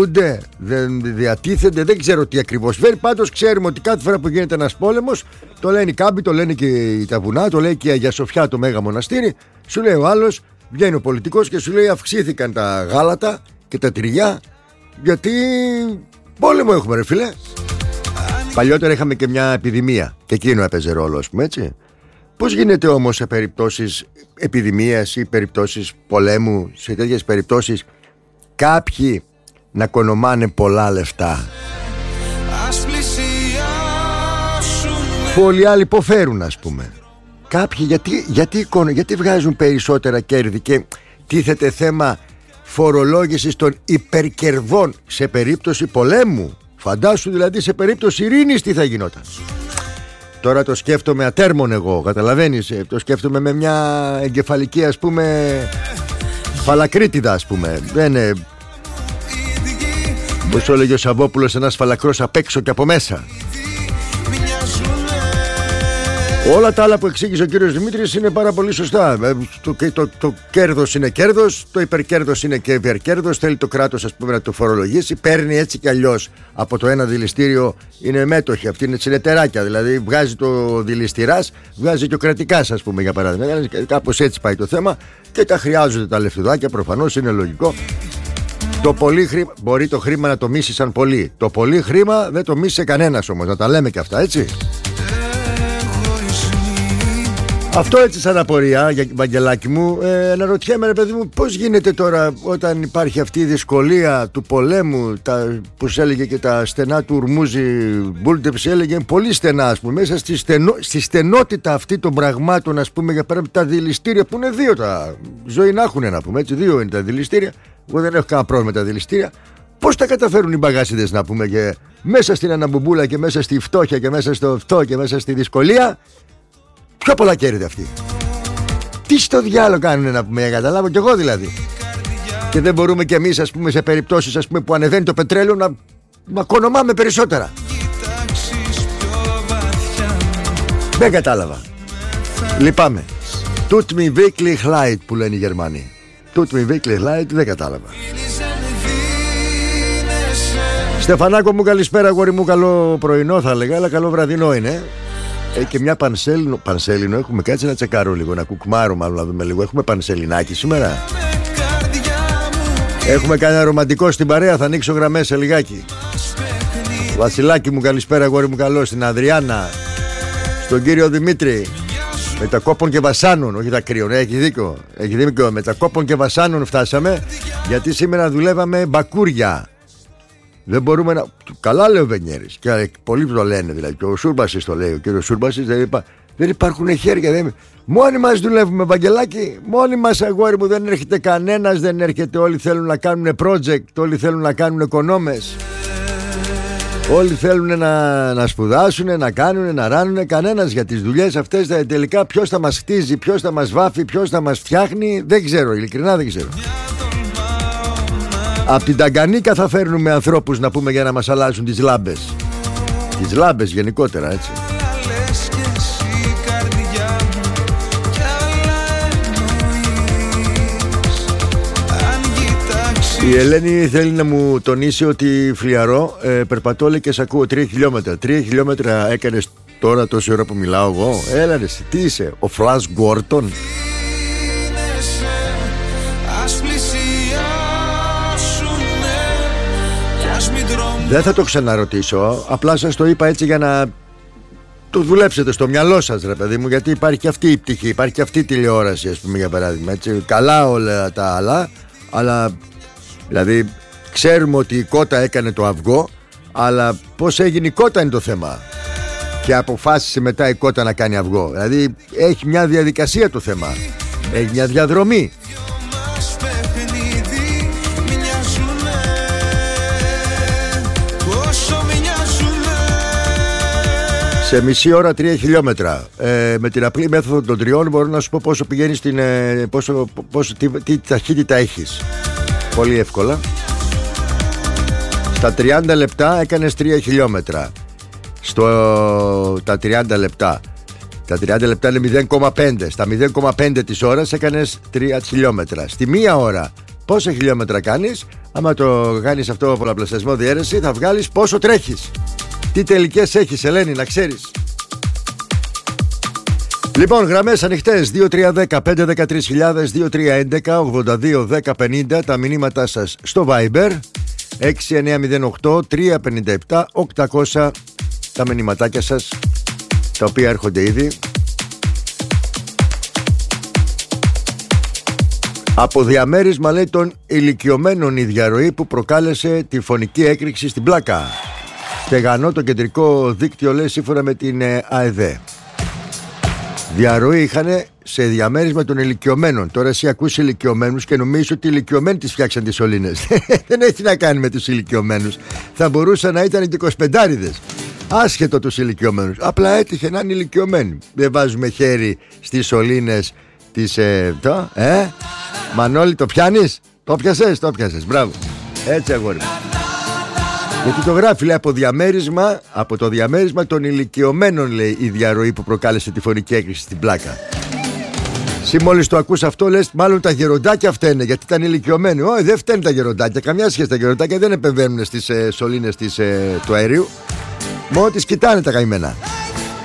πουλούνται, δεν διατίθενται, δεν ξέρω τι ακριβώς φέρει. Πάντως ξέρουμε ότι κάθε φορά που γίνεται ένας πόλεμος, το λένε οι κάμποι, το λένε και τα βουνά, το λέει και η Αγία Σοφιά, το Μέγα Μοναστήρι. Σου λέει ο άλλος, βγαίνει ο πολιτικός και σου λέει αυξήθηκαν τα γάλατα και τα τυριά, γιατί πόλεμο έχουμε, ρε φίλε. Παλιότερα είχαμε και μια επιδημία και εκείνο έπαιζε ρόλο, ας πούμε, έτσι. Πώς γίνεται όμως σε περιπτώσεις επιδημίας ή περιπτώσεις πολέμου, σε τέτοιες περιπτώσεις, κάποιοι να κονομάνε πολλά λεφτά, που όλοι οι άλλοι υποφέρουν, ας πούμε. Κάποιοι γιατί βγάζουν περισσότερα κέρδη και τίθεται θέμα φορολόγησης των υπερκερδών σε περίπτωση πολέμου. Φαντάσου δηλαδή σε περίπτωση ειρήνης τι θα γινόταν. Τώρα το σκέφτομαι ατέρμον εγώ, καταλαβαίνεις, το σκέφτομαι με μια εγκεφαλική, ας πούμε, φαλακρίτιδα, ας πούμε. Δεν είναι, όπως έλεγε ο Σαββόπουλος, ένας φαλακρός απ' έξω και από μέσα. Όλα τα άλλα που εξήγησε ο κύριος Δημήτρης είναι πάρα πολύ σωστά. Το κέρδος είναι κέρδος, το υπερκέρδος είναι και υπερκέρδος. Θέλει το κράτος, ας πούμε, να το φορολογήσει. Παίρνει έτσι κι αλλιώς από το ένα δηληστήριο, είναι μέτοχοι. Αυτή είναι συνεταιράκια. Δηλαδή βγάζει το δηληστηράς, βγάζει και ο κρατικάς, ας πούμε, για παράδειγμα. Κάπως έτσι πάει το θέμα και τα χρειάζονται τα λεφτουδάκια, προφανώς είναι λογικό. Το πολύ χρήμα, μπορεί το χρήμα να το μίσει σαν πολύ. Το πολύ χρήμα δεν το μίσει κανένας όμως, να τα λέμε και αυτά, έτσι. Αυτό έτσι σαν απορία, Βαγγελάκη μου, αναρωτιέμαι, ρε παιδί μου, πώς γίνεται τώρα όταν υπάρχει αυτή η δυσκολία του πολέμου, που έλεγε και τα στενά του Ουρμούζη Μπούλτεψ, έλεγε πολύ στενά, ας πούμε, μέσα στη στενότητα αυτή των πραγμάτων, ας πούμε, για παράδειγμα τα δηληστήρια που είναι δύο, τα ζωή να έχουν, να πούμε, έτσι, δύο είναι τα δηληστήρια. Εγώ δεν έχω κανένα πρόβλημα με τα δηληστήρια. Πώς τα καταφέρουν οι μπαγάσιδες, να πούμε, και μέσα στην αναμπουμπούλα και μέσα στη φτώχεια και μέσα στο αυτό και μέσα στη δυσκολία. Πιο πολλά κέρδη αυτοί. Τι στο διάλογο κάνουνε, να πούμε, για καταλάβω κι εγώ δηλαδή. Και δεν μπορούμε κι εμείς, ας πούμε, σε περιπτώσεις, ας πούμε, που ανεβαίνει το πετρέλαιο να κονομάμε περισσότερα. Δεν κατάλαβα. Λυπάμαι. Tut mir wirklich leid που λένε οι Γερμανοί. Tut mir wirklich leid, δεν κατάλαβα. Στεφανάκο μου, καλησπέρα, αγόρι μου, καλό πρωινό θα έλεγα, αλλά καλό βραδινό είναι. Και μια πανσέλινο έχουμε, κάτσε να τσεκάρω λίγο, να κουκμάρω μάλλον, να δούμε λίγο. Έχουμε πανσελινάκι σήμερα. Έχουμε κανένα ρομαντικό στην παρέα, θα ανοίξω γραμμές σε λιγάκι. Βασιλάκι μου, καλησπέρα, αγόρι μου, καλό. Στην Αδριάννα, στον κύριο Δημήτρη. Με τα κόπων και βασάνων, όχι τα κρύων, έχει δίκιο. Έχει δίκιο, με τα κόπων και βασάνων φτάσαμε, γιατί σήμερα δουλεύαμε μπακούρια. Δεν μπορούμε να. Καλά λέει ο Βενιέρης. Και πολλοί το λένε δηλαδή. Και ο Σούρμπασης το λέει. Ο κύριος Σούρμπασης δεν υπάρχουν χέρια. Μόνοι μας δουλεύουμε, Βαγγελάκη. Μόνοι μας, αγόρι μου. Δεν έρχεται κανένας. Δεν έρχεται. Όλοι θέλουν να κάνουν project. Όλοι θέλουν να κάνουν οικονόμες. Όλοι θέλουν να σπουδάσουν, να κάνουν, να ράνουν. Κανένας για τις δουλειές αυτές. Τελικά ποιος θα μας χτίζει, ποιος θα μας βάφει, ποιος θα μας φτιάχνει. Δεν ξέρω. Ειλικρινά δεν ξέρω. Απ' την Ταγκανίκα θα φέρνουμε ανθρώπους, να πούμε, για να μας αλλάζουν τις λάμπες. Τις λάμπες γενικότερα, έτσι. Η Ελένη θέλει να μου τονίσει ότι φλιαρώ, περπατώ, λέει, και σ' ακούω 3 χιλιόμετρα. 3 χιλιόμετρα έκανες τώρα τόση ώρα που μιλάω εγώ? Έλα ρε, τι είσαι, ο Φλας Γκόρτον? Δεν θα το ξαναρωτήσω, απλά σας το είπα έτσι για να το δουλέψετε στο μυαλό σας, ρε παιδί μου, γιατί υπάρχει και αυτή η πτυχή, υπάρχει και αυτή η τηλεόραση, ας πούμε, για παράδειγμα, έτσι. Καλά όλα τα άλλα, αλλά δηλαδή ξέρουμε ότι η κότα έκανε το αυγό, αλλά πώς έγινε η κότα είναι το θέμα. Και αποφάσισε μετά η κότα να κάνει αυγό. Δηλαδή έχει μια διαδικασία το θέμα, έχει μια διαδρομή. Σε μισή ώρα 3 χιλιόμετρα. Με την απλή μέθοδο των 3 μπορώ να σου πω πόσο πηγαίνει στην. Τι ταχύτητα έχεις. Πολύ εύκολα. Στα 30 λεπτά έκανες 3 χιλιόμετρα. Τα 30 λεπτά. Τα 30 λεπτά είναι 0,5. Στα 0,5 της ώρας έκανες 3 χιλιόμετρα. Στη μία ώρα πόσα χιλιόμετρα κάνεις. Άμα το κάνεις αυτό πολλαπλασιασμό διαίρεση, θα βγάλεις πόσο τρέχεις. Τι τελικές έχεις, Ελένη, να ξέρεις. Λοιπόν, γραμμές ανοιχτές 2310-513.000, 2311-82-1050. Τα μηνύματά σας στο Viber 6908-357-800. Τα μηνυματάκια σας, τα οποία έρχονται ήδη. Από διαμέρισμα, λέει, των ηλικιωμένων η διαρροή που προκάλεσε τη φωνική έκρηξη στην Πλάκα. Στεγανό το κεντρικό δίκτυο, λέει, σύμφωνα με την ΑΕΔΕ. Διαρροή είχαν σε διαμέρισμα των ηλικιωμένων. Τώρα εσύ ακούς ηλικιωμένους και νομίζεις ότι οι ηλικιωμένοι τις φτιάξαν τις σωλήνες. Δεν έχει να κάνει με τους ηλικιωμένους. Θα μπορούσαν να ήταν και 25άριδες. Άσχετο τους ηλικιωμένους. Απλά έτυχε να είναι ηλικιωμένοι. Δεν βάζουμε χέρι στις σωλήνες της. Μανώλη, το πιάνεις? Το πιασες? Μπράβο. Έτσι, αγόρι μου. Γιατί το γράφει, λέει, από το διαμέρισμα των ηλικιωμένων, λέει, η διαρροή που προκάλεσε τη φωνική έκρηξη στην Πλάκα. Εσύ μόλις το ακούς αυτό, λες, μάλλον τα γεροντάκια φταίνε, γιατί ήταν ηλικιωμένοι. Όχι, δεν φταίνουν τα γεροντάκια, καμιά σχέση. Τα γεροντάκια δεν επεμβαίνουν στις σωλήνες του αερίου. Μόνο τις κοιτάνε τα καημένα.